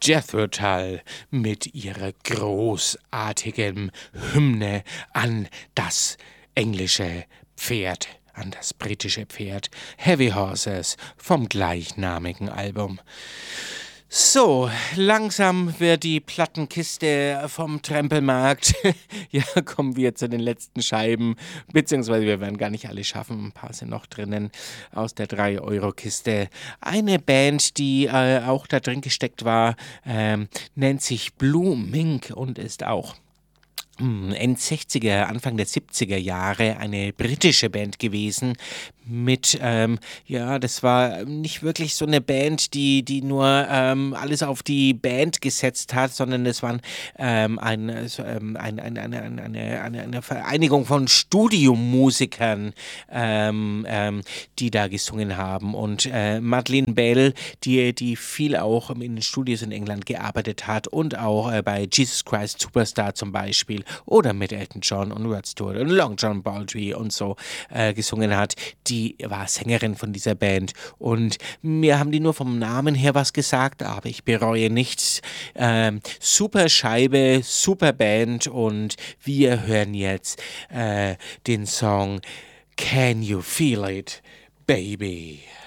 Jethro Tull mit ihrer großartigen Hymne an das englische Pferd, an das britische Pferd, Heavy Horses vom gleichnamigen Album. So, langsam wird die Plattenkiste vom Trempelmarkt. Ja, kommen wir zu den letzten Scheiben, beziehungsweise wir werden gar nicht alle schaffen, ein paar sind noch drinnen aus der 3-Euro-Kiste. Eine Band, die auch da drin gesteckt war, nennt sich Blue Mink und ist auch End 60er, Anfang der 70er Jahre eine britische Band gewesen mit, das war nicht wirklich so eine Band, die nur alles auf die Band gesetzt hat, sondern es waren eine Vereinigung von Studiomusikern, die da gesungen haben. Und Madeleine Bell, die viel auch in den Studios in England gearbeitet hat und auch bei Jesus Christ Superstar zum Beispiel oder mit Elton John und Rod Stewart und Long John Baldry und so gesungen hat, die war Sängerin von dieser Band und mir haben die nur vom Namen her was gesagt, aber ich bereue nichts. Super Scheibe, super Band und wir hören jetzt den Song Can You Feel It, Baby?